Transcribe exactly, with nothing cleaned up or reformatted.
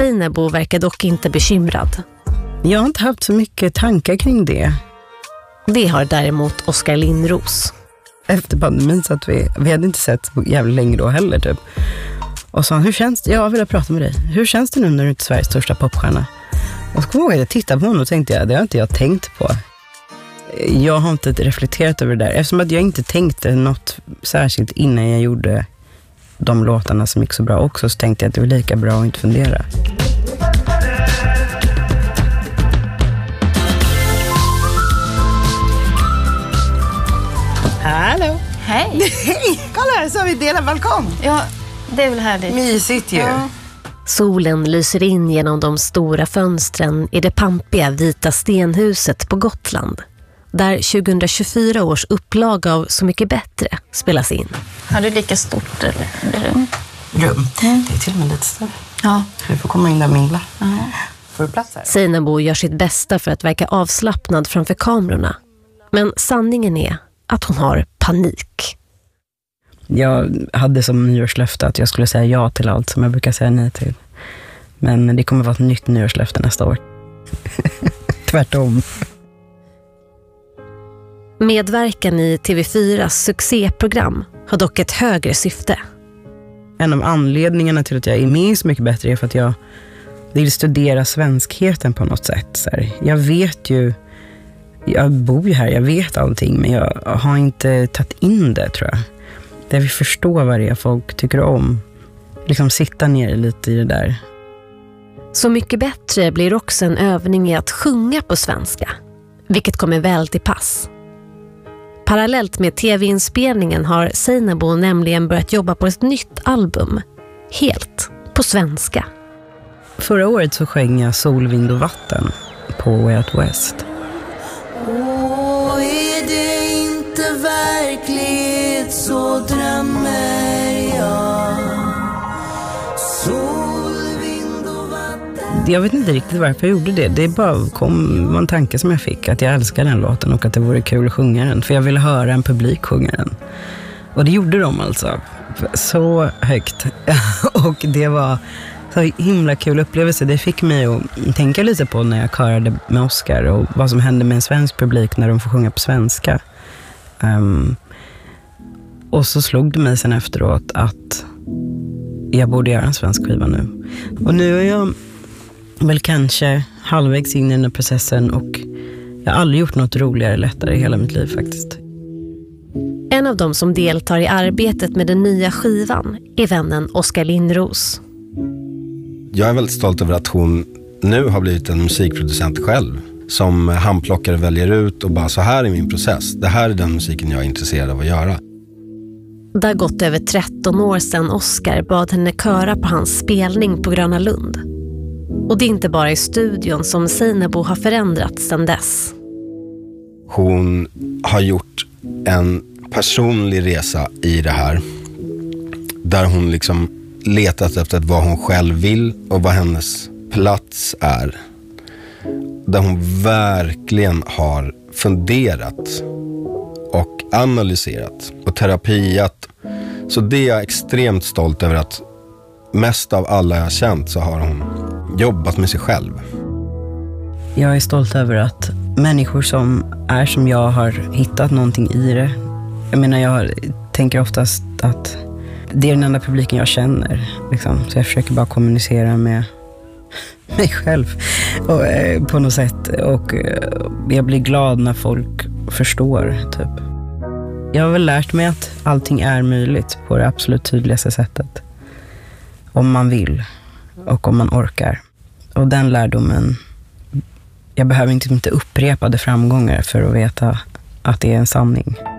Seinabo verkar dock inte bekymrad. Jag har inte haft så mycket tankar kring det. Det har däremot Oskar Lindros. Efter pandemin så att vi, vi hade inte sett så jävla länge då heller typ. Och sa han, hur känns det? Jag vill prata med dig. Hur känns det nu när du är Sveriges största popstjärna? Och så kom jag ihåg att jag tittade på honom och tänkte jag, det har inte jag tänkt på. Jag har inte reflekterat över det där. Eftersom att jag inte tänkte något särskilt innan jag gjorde de låtarna som gick så bra också, så tänkte jag att det var lika bra att inte fundera. Hallå! Hej! Hej! Kolla här, så har vi delat balkong. Ja, det är väl härligt. Mysigt ju. Ja. Solen lyser in genom de stora fönstren i det pampiga vita stenhuset på Gotland, där tjugohundratjugofyra års upplaga av Så mycket bättre spelas in. Har du lika stort eller rum? Rum? Mm. Det är till och med lite större. Ja. Du får komma in där och mingla. Mm. Får du plats här? Seinabo gör sitt bästa för att verka avslappnad framför kamerorna. Men sanningen är att hon har panik. Jag hade som nyårslöfte att jag skulle säga ja till allt som jag brukar säga nej till. Men det kommer vara ett nytt nyårslöfte nästa år. Tvärtom. Medverkan i T V fyras succéprogram har dock ett högre syfte. En av anledningarna till att jag är med Så mycket bättre är för att jag vill studera svenskheten på något sätt. Så här, jag vet ju, jag bor ju här, jag vet allting, men jag har inte tagit in det, tror jag. Där vi förstår vad det är folk tycker om. Liksom sitta ner lite i det där. Så mycket bättre blir också en övning i att sjunga på svenska, vilket kommer väl till pass. Parallellt med tv-inspelningen har Seinabo nämligen börjat jobba på ett nytt album, helt på svenska. Förra året så sjöng jag Sol, vind och vatten på Way Out West. Åh, är det inte verkligt så drömmer jag. Sol, vind och vatten. Jag vet inte riktigt varför jag gjorde det. Det bara kom var en tanke som jag fick, att jag älskar den låten och att det vore kul att sjunga den. För jag ville höra en publik sjunga den. Och det gjorde de alltså. Så högt. Och det var så himla kul upplevelse. Det fick mig att tänka lite på när jag körade med Oskar och vad som hände med en svensk publik när de får sjunga på svenska. Um, och så slog det mig sen efteråt att jag borde göra en svensk skiva nu. Och nu är jag väl kanske halvvägs in i den här processen och jag har aldrig gjort något roligare lättare i hela mitt liv faktiskt. En av dem som deltar i arbetet med den nya skivan är vännen Oskar Lindros. Jag är väldigt stolt över att hon nu har blivit en musikproducent själv. Som handplockare väljer ut och bara, så här är min process. Det här är den musiken jag är intresserad av att göra. Det har gått över tretton år sedan Oskar bad henne köra på hans spelning på Gröna Lund. Och det är inte bara i studion som Seinabo har förändrats sedan dess. Hon har gjort en personlig resa i det här. Där hon liksom letat efter vad hon själv vill och vad hennes plats är. Där hon verkligen har funderat och analyserat och terapiat. Så det är jag extremt stolt över, att mest av alla jag har känt så har hon jobbat med sig själv. Jag är stolt över att människor som är som jag har hittat någonting i det. Jag menar, jag tänker oftast att det är den enda publiken jag känner. Liksom. Så jag försöker bara kommunicera med mig själv och, eh, på något sätt. Och eh, jag blir glad när folk förstår, typ. Jag har väl lärt mig att allting är möjligt på det absolut tydligaste sättet. Om man vill och om man orkar. Och den lärdomen, jag behöver inte, inte upprepade framgångar för att veta att det är en sanning.